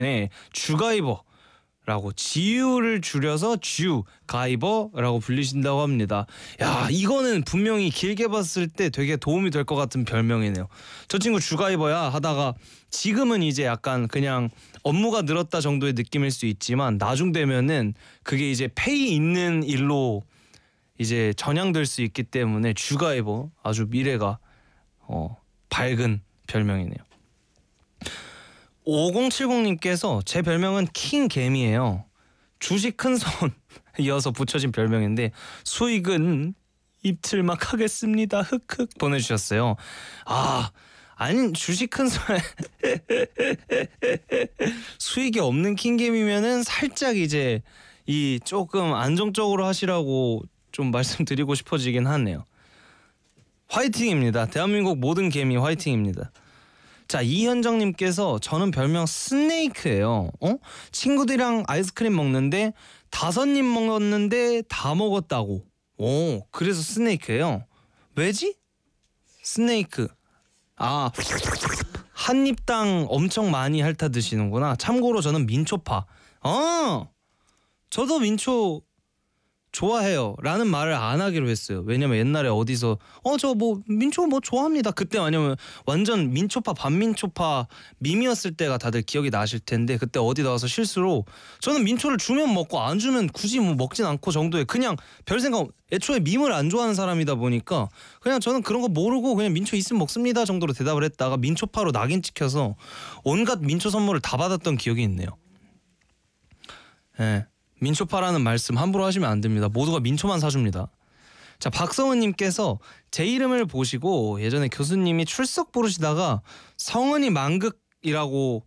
주가이버라고 지유를 줄여서 주가이버라고 불리신다고 합니다. 야, 이거는 분명히 길게 봤을 때 되게 도움이 될 것 같은 별명이네요. 저 친구 주가이버야 하다가 지금은 이제 약간 그냥 업무가 늘었다 정도의 느낌일 수 있지만 나중 되면은 그게 이제 페이 있는 일로 이제 전향될 수 있기 때문에 주가이버 아주 미래가 밝은 별명이네요. 5070님께서 제 별명은 킹개미예요. 주식 큰손 이어서 붙여진 별명인데 수익은 입틀막 하겠습니다. 흑흑 보내주셨어요. 아니 주식 큰손 수익이 없는 킹개미면은 살짝 이제 이 조금 안정적으로 하시라고 좀 말씀드리고 싶어지긴 하네요. 화이팅입니다. 대한민국 모든 개미 화이팅입니다. 자, 이현정님께서 저는 별명 스네이크예요. 친구들이랑 아이스크림 먹는데 5입 먹었는데 다 먹었다고. 그래서 스네이크예요. 왜지? 스네이크. 한 입당 엄청 많이 핥아 드시는구나. 참고로 저는 민초파. 저도 민초 좋아해요 라는 말을 안 하기로 했어요. 왜냐면 옛날에 어디서 저 뭐 민초 뭐 좋아합니다 그때 왜냐면 완전 민초파 반민초파 밈이었을 때가 다들 기억이 나실 텐데 그때 어디 나와서 실수로 저는 민초를 주면 먹고 안 주면 굳이 뭐 먹진 않고 정도의 그냥 별 생각 애초에 밈을 안 좋아하는 사람이다 보니까 그냥 저는 그런 거 모르고 그냥 민초 있으면 먹습니다 정도로 대답을 했다가 민초파로 낙인 찍혀서 온갖 민초 선물을 다 받았던 기억이 있네요. 예. 민초파라는 말씀 함부로 하시면 안 됩니다. 모두가 민초만 사줍니다. 자, 박성은님께서 제 이름을 보시고 예전에 교수님이 출석 부르시다가 성은이 만극이라고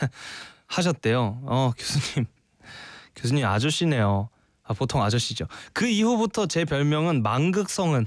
하셨대요. 교수님 아저씨네요. 보통 아저씨죠. 그 이후부터 제 별명은 만극성은.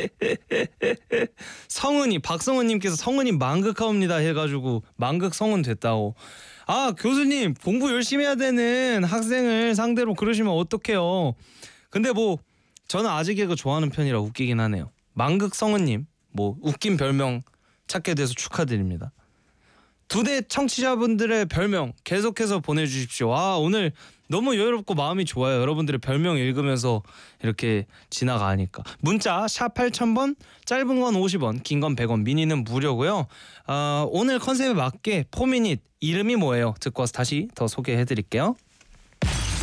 성은이 박성은님께서 성은이 만극하옵니다 해가지고 만극성은 됐다고. 교수님 공부 열심히 해야 되는 학생을 상대로 그러시면 어떡해요. 근데 뭐 저는 아직 개그 좋아하는 편이라 웃기긴 하네요. 만극성은님 뭐 웃긴 별명 찾게 돼서 축하드립니다. 두 대 청취자분들의 별명 계속해서 보내주십시오. 오늘 너무 여유롭고 마음이 좋아요. 여러분들의 별명 읽으면서 이렇게 지나가니까. 문자 샵 8000번, 짧은 건 50원, 긴 건 100원, 미니는 무료고요. 오늘 컨셉에 맞게 포미닛 이름이 뭐예요? 듣고 와서 다시 더 소개해드릴게요.